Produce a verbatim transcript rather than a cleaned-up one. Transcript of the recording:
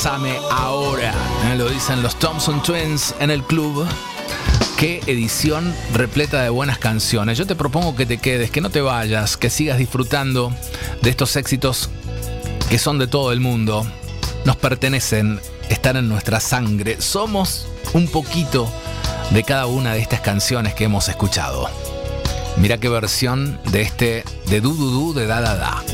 Abrázame ahora, ¿eh? Lo dicen los Thompson Twins en el club. Qué edición repleta de buenas canciones. Yo te propongo que te quedes, que no te vayas, que sigas disfrutando de estos éxitos que son de todo el mundo. Nos pertenecen, están en nuestra sangre. Somos un poquito de cada una de estas canciones que hemos escuchado. Mira qué versión de este de Du Du Du de Da Da Da.